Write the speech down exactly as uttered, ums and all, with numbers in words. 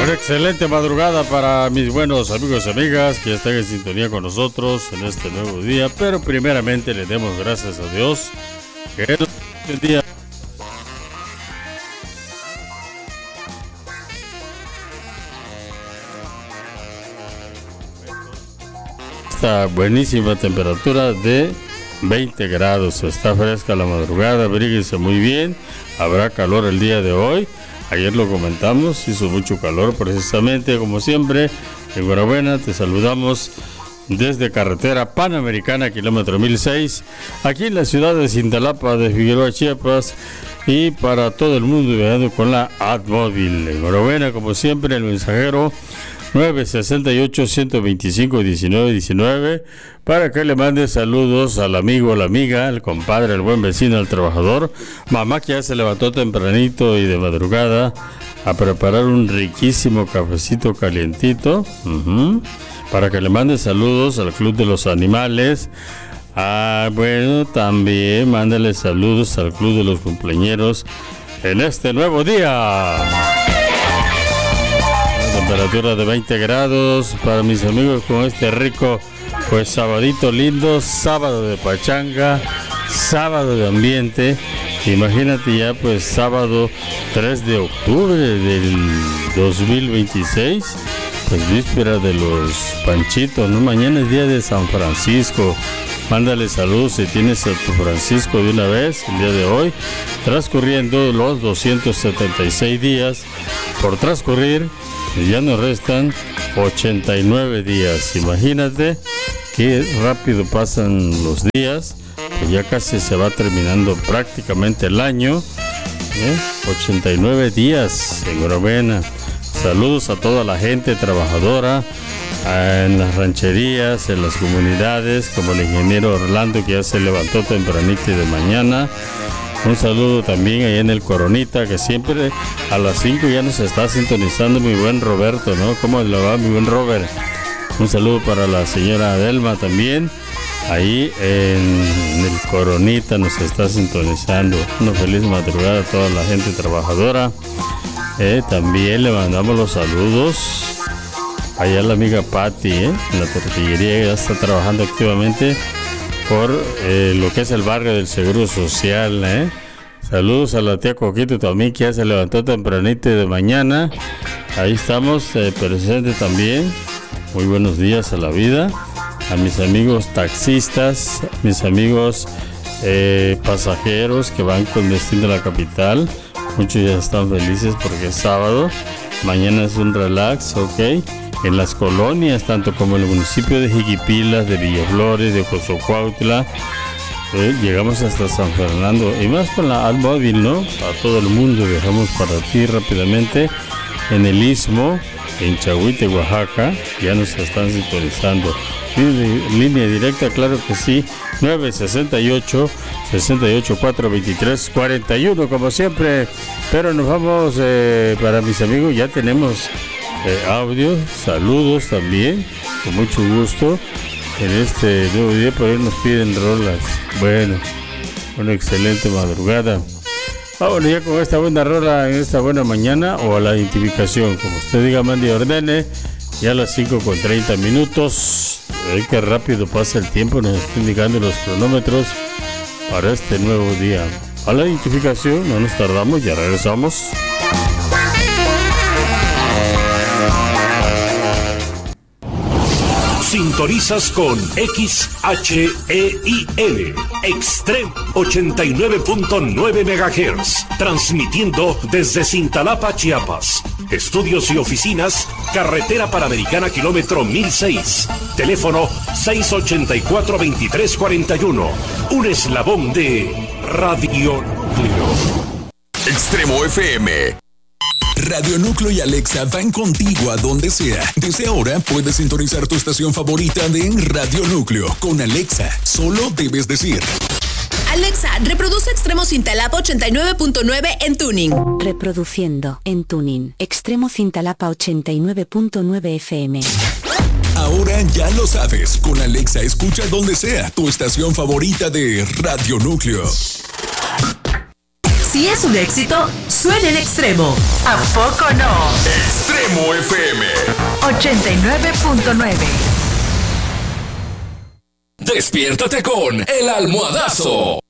Una excelente madrugada para mis buenos amigos y amigas que están en sintonía con nosotros en este nuevo día. Pero primeramente le demos gracias a Dios que es el día. Esta buenísima temperatura de veinte grados. Está fresca la madrugada, abríguense muy bien. Habrá calor el día de hoy. Ayer lo comentamos, hizo mucho calor precisamente, como siempre. Enhorabuena, te saludamos desde carretera Panamericana, kilómetro mil seis, aquí en la ciudad de Cintalapa de Figueroa, Chiapas, y para todo el mundo viajando con la Admóvil. Enhorabuena, como siempre, el mensajero nueve seis ocho, uno dos cinco, uno nueve uno nueve, para que le mande saludos al amigo, a la amiga, al compadre, al buen vecino, al trabajador, mamá que ya se levantó tempranito y de madrugada a preparar un riquísimo cafecito calientito, uh-huh, para que le mande saludos al Club de los Animales. Ah, bueno, también mándale saludos al Club de los Cumpleañeros en este nuevo día. Temperatura de veinte grados para mis amigos con este rico, pues sabadito lindo, sábado de pachanga, sábado de ambiente. Imagínate ya, pues sábado tres de octubre del dos mil veintiséis, pues víspera de los Panchitos, ¿no? Mañana es día de San Francisco. Mándale saludos si tienes a tu Francisco de una vez el día de hoy, transcurriendo los doscientos setenta y seis días por transcurrir. Y ya nos restan ochenta y nueve días. Imagínate qué rápido pasan los días. Pues ya casi se va terminando prácticamente el año. ¿eh? ochenta y nueve días. Enhorabuena. Saludos a toda la gente trabajadora en las rancherías, en las comunidades, como el ingeniero Orlando, que ya se levantó tempranito y de mañana. Un saludo también ahí en el Coronita, que siempre a las cinco ya nos está sintonizando mi buen Roberto, ¿no? ¿Cómo le va, mi buen Robert? Un saludo para la señora Adelma también, ahí en el Coronita nos está sintonizando. Una feliz madrugada a toda la gente trabajadora. Eh, también le mandamos los saludos allá a la amiga Patti, ¿eh? En la tortillería, ya está trabajando activamente por eh, lo que es el barrio del Seguro Social, ¿eh? Saludos a la tía Coquito también, que ya se levantó tempranito de mañana. Ahí estamos eh, presentes también. Muy buenos días a la vida. A mis amigos taxistas, mis amigos eh, pasajeros que van con destino a la capital. Muchos ya están felices porque es sábado. Mañana es un relax, ok. En las colonias, tanto como en el municipio de Jiquipilas, de Villaflores, de Jozocuautla, eh, llegamos hasta San Fernando, y más con la Admóvil, ¿no? A todo el mundo viajamos para ti rápidamente. En el Istmo, en Chahuite, Oaxaca, ya nos están sintonizando. Línea directa, claro que sí, nueve seis ocho, seis ocho cuatro, veintitrés cuarenta y uno, como siempre. Pero nos vamos, eh, para mis amigos, ya tenemos Eh, audio, saludos también, con mucho gusto en este nuevo día. Por ahí nos piden rolas. Bueno, una excelente madrugada. Vámonos ya con esta buena rola en esta buena mañana, o a la identificación, como usted diga, mande y ordene. Ya a las cinco con treinta minutos. Ay, qué rápido pasa el tiempo, nos están indicando los cronómetros para este nuevo día. A la identificación, no nos tardamos, ya regresamos. Sintonizas con X H E I L, Extreme ochenta y nueve punto nueve megahertz, transmitiendo desde Cintalapa, Chiapas. Estudios y oficinas, carretera Panamericana, kilómetro mil seis. Teléfono seis ocho cuatro, veintitrés cuarenta y uno. Un eslabón de Radio Núcleo. Extremo F M. Radio Núcleo y Alexa van contigo a donde sea. Desde ahora puedes sintonizar tu estación favorita de Radio Núcleo. Con Alexa, solo debes decir: Alexa, reproduce Extremo Cintalapa ochenta y nueve punto nueve en tuning. Reproduciendo en tuning. Extremo Cintalapa ochenta y nueve punto nueve F M. Ahora ya lo sabes. Con Alexa escucha donde sea tu estación favorita de Radio Núcleo. Si es un éxito, suena en Extremo. ¿A poco no? Extremo F M ochenta y nueve punto nueve. Despiértate con El Almohadazo.